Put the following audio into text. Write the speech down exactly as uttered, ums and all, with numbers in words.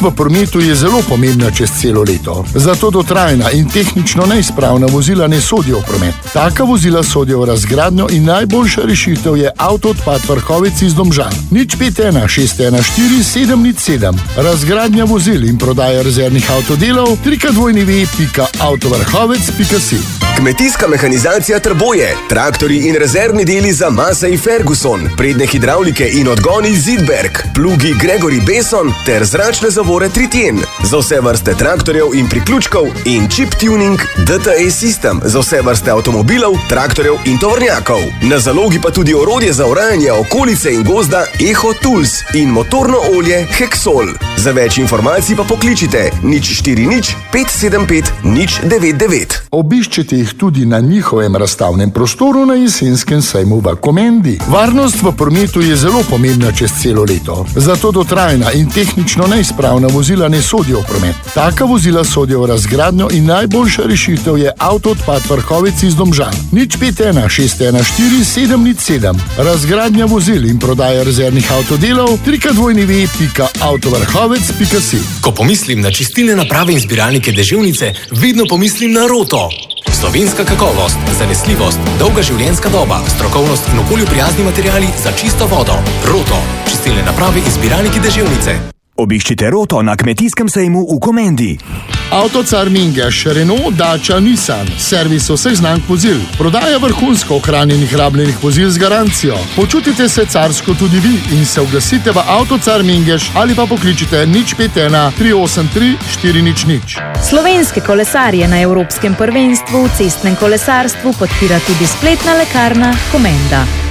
v prometu je zelo pomembna čez celo leto. Zato dotrajna in tehnično neizpravna vozila ne sodijo v promet. Taka vozila sodijo v razgradnjo in najboljša rešitev je Avtoodpad Vrhovec iz Domžal. nič pet ena šest ena štiri sedem nič sedem. Razgradnja vozil in prodaja rezervnih avtodelov trikrat dvojni ve pika avtovrhovec pika si. Kmetijska mehanizacija Trboje, traktori in rezervni deli za Massey Ferguson, prednje hidravlike in odgoni Zidberg, plugi Gregory Beson ter zračne zavore Tritien. Za vse vrste traktorjev in priključkov in chip tuning D T E System za vse vrste avtomobilov, traktorjev in tovornjakov. Na zalogi pa tudi orodje za orajanje okolice in gozda Eho Tools in motorno olje Hexol. Za več informacij pa pokličite nič štiri nič pet sedem pet nič devet devet. Obiščite jih tudi na njihovem razstavnem prostoru na jesenskem sejmu v Komendi. Varnost v prometu je zelo pomembna čez celo leto. Zato dotrajna in tehnično neizpravna vozila ne sodijo v promet. Taka vozila sodijo v razgradnjo in najboljša rešitev je Avtoodpad Vrhovec iz Domžal. nič pet ena šest ena štiri sedem nič sedem. Razgradnja vozil in prodaja rezervnih avtodelov trikrat dvojni ve pika avtovrhovec pika si. Ko pomislim na čistilne naprave in zbiralnike deževnice, vedno pomislim na Roto. Slovenska kakovost, zanesljivost, dolga življenjska doba, strokovnost in okolju prijazni materiali za čisto vodo. Roto. Čistilne naprave in zbiralniki deževnice. Obiščite Roto na kmetijskem sejmu v Komendi. Avtocar Mingeš, Renault, Dacia, Nissan, servis vseh znamk vozil, prodaja vrhunsko ohranjenih rabljenih vozil z garancijo. Počutite se carsko tudi vi in se oglasite v Avtocar Mingeš ali pa pokličite nič pet ena tri osem tri štiri nič nič. Slovenske kolesarje na Evropskem prvenstvu v cestnem kolesarstvu podpira tudi spletna lekarna Komenda.